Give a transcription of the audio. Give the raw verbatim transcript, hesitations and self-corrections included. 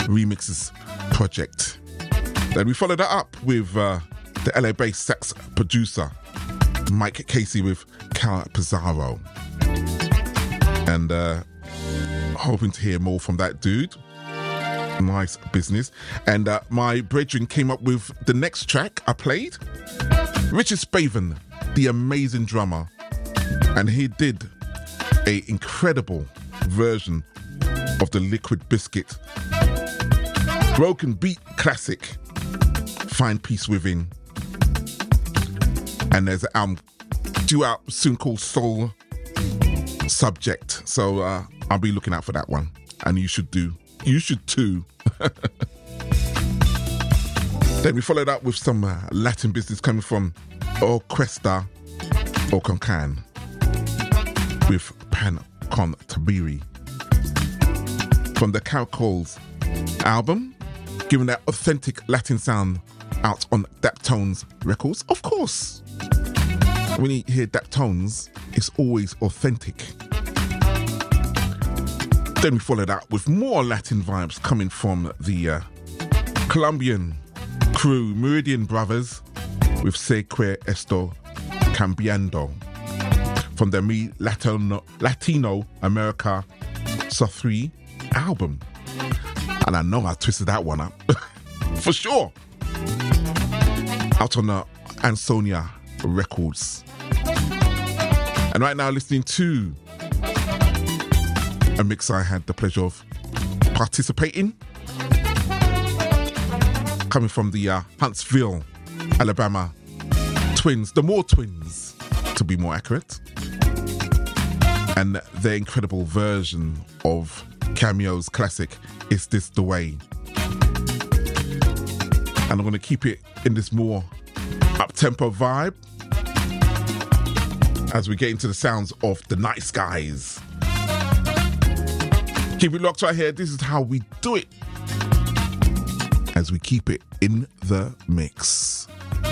remixes project. Then we followed that up with uh, the L A-based sax producer Mike Casey with Cal Pizarro. And uh, hoping to hear more from that dude. Nice business. And uh, my brethren came up with the next track I played. Richard Spaven, the amazing drummer. And he did a incredible version of the Liquid Biscuit broken beat classic, Find Peace Within. And there's an album due out soon called Soul Subject. So uh, I'll be looking out for that one. And you should do. You should too. Then we followed up with some uh, Latin business coming from Orquesta Oconcan with Pan Con Tabiri from the Caracols album, giving that authentic Latin sound out on Daptones Records. Of course, when you hear Daptones, it's always authentic. Then we followed up with more Latin vibes coming from the uh, Colombian crew Meridian Brothers with Se Que Esto Cambiando from their Mi Latino, Latino America So three album. And I know I twisted that one up for sure. Out on the Ansonia Records. And right now listening to a mix I had the pleasure of participating, coming from the uh, Huntsville, Alabama twins, the Moore twins to be more accurate, and their incredible version of Cameo's classic Is This The Way. And I'm going to keep it in this more up-tempo vibe as we get into the sounds of the Nice Guys. Keep it locked right here. This is how we do it as we keep it in the mix.